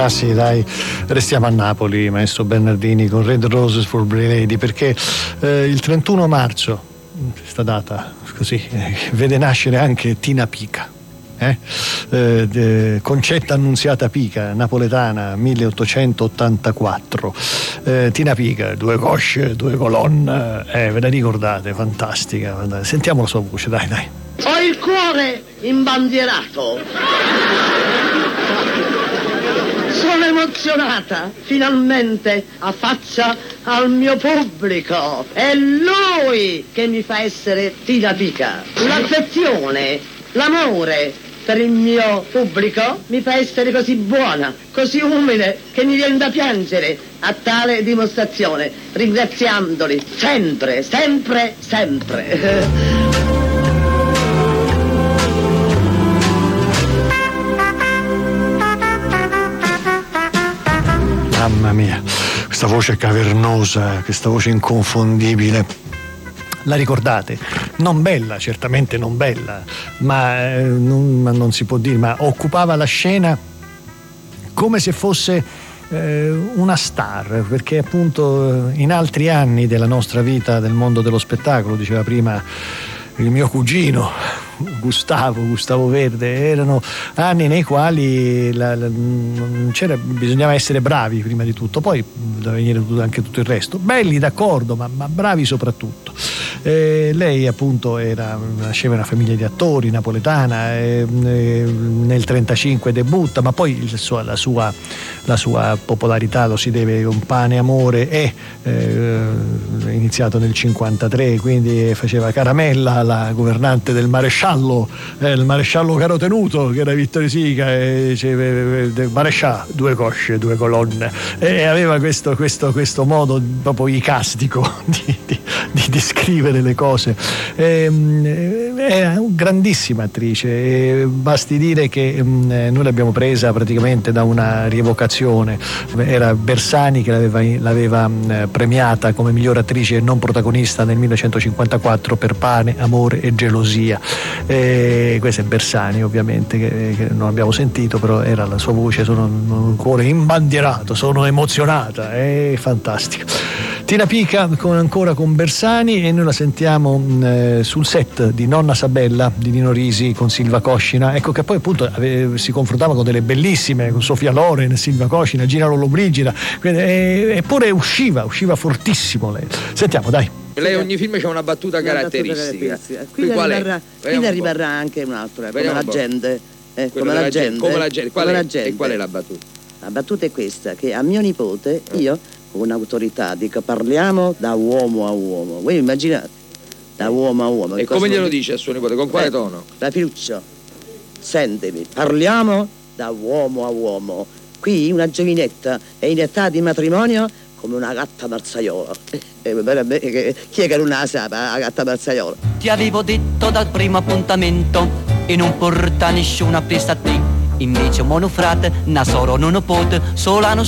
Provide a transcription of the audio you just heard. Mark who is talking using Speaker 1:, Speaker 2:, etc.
Speaker 1: Ma sì, dai, restiamo a Napoli, maestro Bernardini, con Red Roses for Lady, perché il 31 marzo, questa data così, vede nascere anche Tina Pica. Concetta Annunziata Pica, napoletana, 1884. Tina Pica, due cosce, due colonne, ve la ricordate? Fantastica. Sentiamo la sua voce, dai.
Speaker 2: Ho il cuore imbandierato. Sono emozionata, finalmente affaccia al mio pubblico. È lui che mi fa essere Tina Pica. L'affezione, l'amore per il mio pubblico mi fa essere così buona, così umile, che mi viene da piangere a tale dimostrazione, ringraziandoli sempre.
Speaker 1: Mamma mia, questa voce cavernosa, questa voce inconfondibile. La ricordate? Non bella, certamente non bella, ma non si può dire, ma occupava la scena come se fosse una star, perché appunto in altri anni della nostra vita, del mondo dello spettacolo, diceva prima il mio cugino Gustavo Verde, erano anni nei quali bisognava essere bravi prima di tutto, poi doveva venire anche tutto il resto, belli d'accordo, ma bravi soprattutto. Lei appunto nasceva in una famiglia di attori napoletana, nel 1935 debutta, ma poi la sua popolarità lo si deve a Un pane, amore, è iniziato nel 1953, quindi faceva Caramella, la governante del maresciallo, il maresciallo Carotenuto, che era Vittorio Sica, maresciallo, due cosce, due colonne, e aveva questo modo proprio icastico di descrivere le cose. È una grandissima attrice, basti dire che noi l'abbiamo presa praticamente da una rievocazione. Era Bersani che l'aveva premiata come miglior attrice non protagonista nel 1954 per Pane, amore e gelosia. Questo è Bersani, ovviamente, che non abbiamo sentito, però era la sua voce. Sono un cuore imbandierato, sono emozionata, è fantastica. Tina Pica ancora con Bersani, e noi la sentiamo sul set di Nonna Sabella di Nino Risi con Silva Coscina, ecco, che poi appunto si confrontava con delle bellissime, con Sofia Loren, Silva Coscina, Gina Lollobrigida, eppure usciva fortissimo lei. Sentiamo, dai.
Speaker 3: Lei ogni film c'ha una battuta caratteristica.
Speaker 2: Qui ne rimarrà anche un altro, come la gente. Come la gente.
Speaker 3: Qual è la battuta?
Speaker 2: La battuta è questa, che a mio nipote io con un'autorità dico: parliamo da uomo a uomo. Voi immaginate, da uomo a uomo.
Speaker 3: E come glielo dice a suo nipote? Con quale tono?
Speaker 2: La Piuccio, sentimi, parliamo da uomo a uomo. Qui una giovinetta è in età di matrimonio come una gatta marzaiola. Chi è che non la sa, la gatta marzaiola?
Speaker 4: Ti avevo detto dal primo appuntamento e non porta nessuna festa a te. Invece un monofrate, nasoro non pote, solano